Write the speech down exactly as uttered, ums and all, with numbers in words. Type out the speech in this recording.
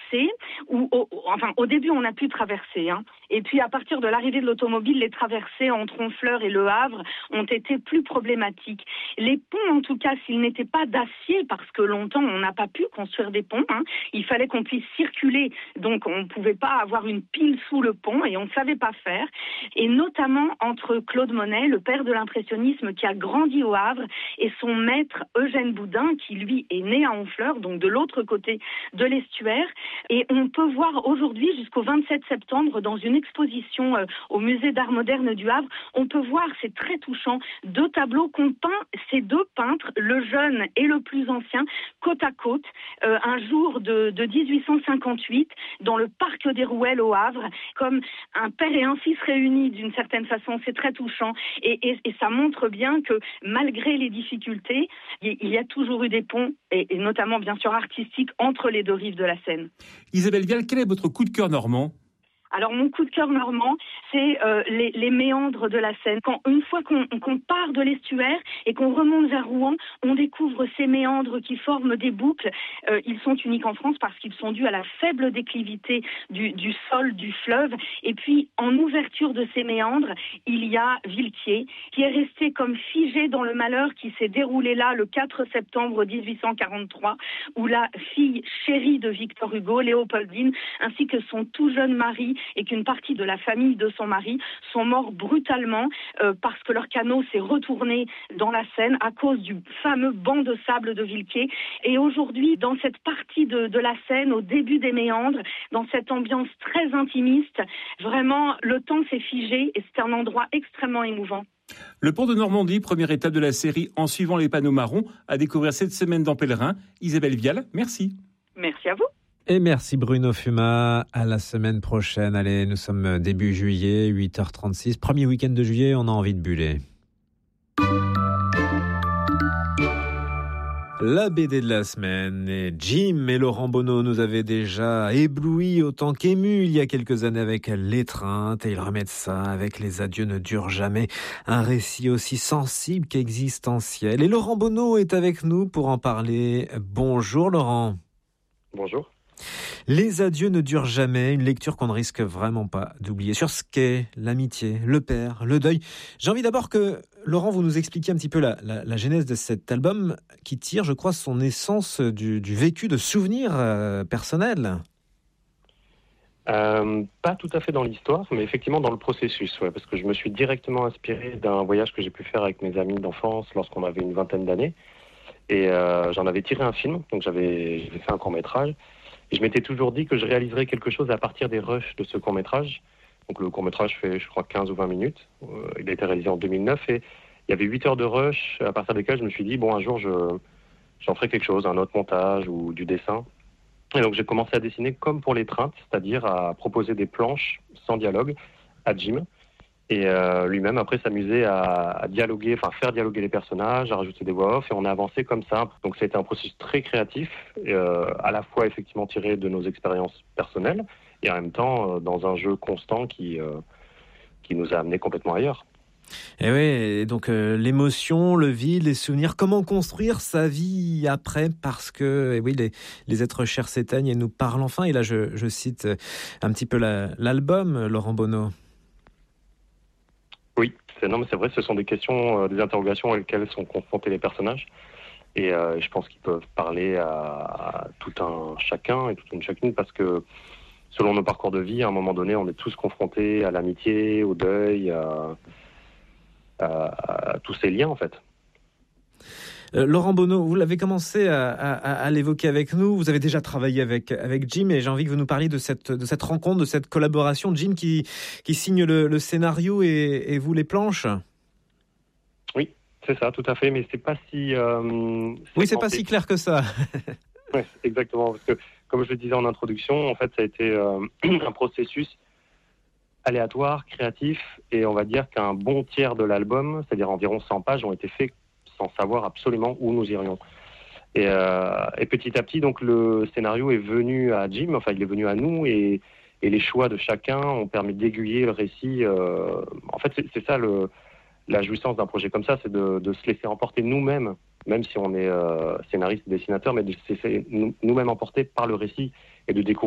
traversées, où, au, enfin, au début, on a pu traverser. Hein. Et puis, à partir de l'arrivée de l'automobile, les traversées entre Honfleur et Le Havre ont été plus problématiques. Les ponts, en tout cas, s'ils n'étaient pas d'acier, parce que longtemps, on n'a pas pu construire des ponts, hein, il fallait qu'on puisse circuler. Donc, on ne pouvait pas avoir une pile sous le pont et on ne savait pas faire. Et notamment entre Claude Monet, le père de l'impressionnisme qui a grandi au Havre, et son maître Eugène Boudin, qui lui est né à Honfleur, donc de l'autre côté de l'estuaire. Et on peut voir aujourd'hui, jusqu'au vingt-sept septembre, dans une exposition euh, au musée d'art moderne du Havre, on peut voir, c'est très touchant, deux tableaux qu'ont peint ces deux peintres, le jeune et le plus ancien, côte à côte, euh, un jour de, de dix-huit cent cinquante-huit, dans le parc des Rouelles au Havre, comme un père et un fils réunis d'une certaine façon. C'est très touchant. Et, et, et ça montre bien que malgré les difficultés, il y a toujours eu des ponts, et, et notamment bien sûr artistiques, entre les deux rives de la Seine. Isabelle Vial, quel est votre coup de cœur normand ? Alors mon coup de cœur normand, c'est euh, les, les méandres de la Seine. Quand une fois qu'on, qu'on part de l'estuaire et qu'on remonte vers Rouen, on découvre ces méandres qui forment des boucles. Euh, ils sont uniques en France parce qu'ils sont dus à la faible déclivité du, du sol du fleuve. Et puis en ouverture de ces méandres, il y a Villequier, qui est resté comme figé dans le malheur qui s'est déroulé là le quatre septembre dix-huit cent quarante-trois, où la fille chérie de Victor Hugo, Léopoldine, ainsi que son tout jeune mari, et qu'une partie de la famille de son mari sont morts brutalement euh, parce que leur canot s'est retourné dans la Seine à cause du fameux banc de sable de Villequier. Et aujourd'hui, dans cette partie de, de la Seine, au début des méandres, dans cette ambiance très intimiste, vraiment, le temps s'est figé et c'est un endroit extrêmement émouvant. Le pont de Normandie, première étape de la série En suivant les panneaux marrons, à découvrir cette semaine dans Pèlerin. Isabelle Vial, merci. Merci à vous. Et merci Bruno Fuma, à la semaine prochaine. Allez, nous sommes début juillet, huit heures trente-six. Premier week-end de juillet, on a envie de buller. La B D de la semaine, et Jim et Laurent Bonneau nous avaient déjà éblouis autant qu'émus il y a quelques années avec L'étreinte, et ils remettent ça avec Les adieux ne durent jamais, un récit aussi sensible qu'existentiel. Et Laurent Bonneau est avec nous pour en parler. Bonjour Laurent. Bonjour. Les adieux ne durent jamais, une lecture qu'on ne risque vraiment pas d'oublier. Sur ce qu'est l'amitié, le père, le deuil. J'ai envie d'abord que, Laurent, vous nous expliquiez un petit peu la, la, la genèse de cet album qui tire, je crois, son essence du, du vécu de souvenirs euh, personnels. Euh, pas tout à fait dans l'histoire, mais effectivement dans le processus, ouais, parce que je me suis directement inspiré d'un voyage que j'ai pu faire avec mes amis d'enfance lorsqu'on avait une vingtaine d'années. Et euh, j'en avais tiré un film, donc j'avais, j'avais fait un court-métrage. Et je m'étais toujours dit que je réaliserais quelque chose à partir des rushs de ce court-métrage. Donc le court-métrage fait, je crois, quinze ou vingt minutes. Euh, il a été réalisé en deux mille neuf et il y avait huit heures de rush à partir desquelles je me suis dit, bon, un jour, je, j'en ferai quelque chose, un autre montage ou du dessin. Et donc j'ai commencé à dessiner comme pour L'étreinte, c'est-à-dire à proposer des planches sans dialogue à Jim. Et euh, lui-même, après, s'amusait à, à dialoguer, enfin faire dialoguer les personnages, à rajouter des voix off, et on a avancé comme ça. Donc c'était un processus très créatif, euh, à la fois effectivement tiré de nos expériences personnelles, et en même temps euh, dans un jeu constant qui, euh, qui nous a amenés complètement ailleurs. Et oui, et donc euh, l'émotion, le vide, les souvenirs, comment construire sa vie après, parce que et oui, les, les êtres chers s'éteignent et nous parlent enfin. Et là, je, je cite un petit peu la, l'album, Laurent Bonneau. Oui, c'est, non, mais c'est vrai, ce sont des questions, euh, des interrogations auxquelles sont confrontés les personnages. Et euh, je pense qu'ils peuvent parler à, à tout un chacun et toute une chacune, parce que selon nos parcours de vie, à un moment donné, on est tous confrontés à l'amitié, au deuil, à, à, à tous ces liens, en fait. Euh, Laurent Bonneau, vous l'avez commencé à, à, à l'évoquer avec nous. Vous avez déjà travaillé avec, avec Jim, et j'ai envie que vous nous parliez de cette, de cette rencontre, de cette collaboration. Jim qui, qui signe le, le scénario et, et vous les planches. Oui, c'est ça, tout à fait, mais c'est pas si... Euh, oui, c'est pas si clair que ça. Oui, exactement, parce que comme je le disais en introduction, en fait, ça a été euh, un processus aléatoire, créatif, et on va dire qu'un bon tiers de l'album, c'est-à-dire environ cent pages, ont été faits sans savoir absolument où nous irions. Et, euh, et petit à petit, donc, le scénario est venu à Jim, enfin, il est venu à nous, et, et les choix de chacun ont permis d'aiguiller le récit. Euh, en fait, c'est, c'est ça le, la jouissance d'un projet comme ça, c'est de, de se laisser emporter nous-mêmes, même si on est euh, scénariste et dessinateur, mais de se laisser nous-mêmes emporter par le récit et de découvrir